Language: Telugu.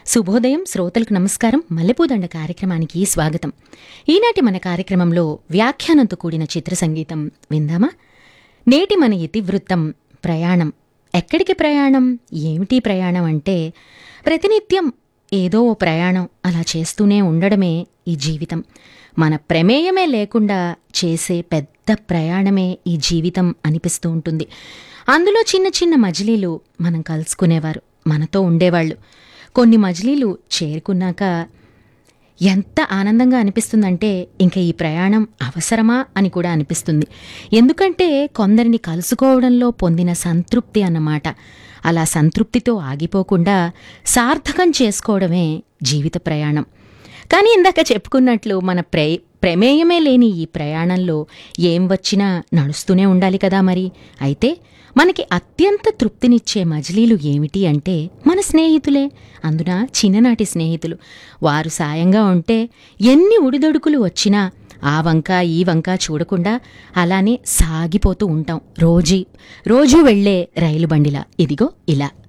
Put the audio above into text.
శుభోదయం శ్రోతలకు నమస్కారం. మల్లెపూదండ కార్యక్రమానికి స్వాగతం. ఈనాటి మన కార్యక్రమంలో వ్యాఖ్యానంతో కూడిన చిత్ర సంగీతం విందామా? నేటి మన ఇతివృత్తం ప్రయాణం. ఎక్కడికి ప్రయాణం? ఏమిటి ప్రయాణం అంటే ప్రతినిత్యం ఏదో ఓ ప్రయాణం అలా చేస్తూనే ఉండడమే ఈ జీవితం. మన ప్రమేయమే లేకుండా చేసే పెద్ద ప్రయాణమే ఈ జీవితం అనిపిస్తూ ఉంటుంది. అందులో చిన్న చిన్న మజిలీలు మనం కలుసుకునేవారు, మనతో ఉండేవాళ్ళు. కొన్ని మజిలీలు చేరుకున్నాక ఎంత ఆనందంగా అనిపిస్తుందంటే ఇంక ఈ ప్రయాణం అవసరమా అని కూడా అనిపిస్తుంది. ఎందుకంటే కొందరిని కలుసుకోవడంలో పొందిన సంతృప్తి అన్నమాట. అలా సంతృప్తితో ఆగిపోకుండా సార్థకం చేసుకోవడమే జీవిత ప్రయాణం. కానీ ఇందాక చెప్పుకున్నట్లు మన ప్రమేయమే లేని ఈ ప్రయాణంలో ఏం వచ్చినా నడుస్తూనే ఉండాలి కదా మరి. అయితే మనకి అత్యంత తృప్తినిచ్చే మజిలీలు ఏమిటి అంటే మన స్నేహితులే. అందున చిన్ననాటి స్నేహితులు. వారు సాయంగా ఉంటే ఎన్ని ఉడిదొడుకులు వచ్చినా ఆ వంక ఈ వంక చూడకుండా అలానే సాగిపోతూ ఉంటాం. రోజూ వెళ్లే రైలు బండిలా. ఇదిగో ఇలా.